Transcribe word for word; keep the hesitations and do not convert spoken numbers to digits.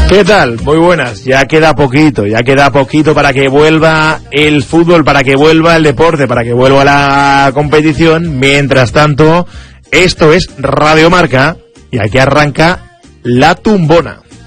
¿Qué tal? Muy buenas. Ya queda poquito, ya queda poquito para que vuelva el fútbol, para que vuelva el deporte, para que vuelva la competición. Mientras tanto, esto es Radio Marca y aquí arranca La Tumbona.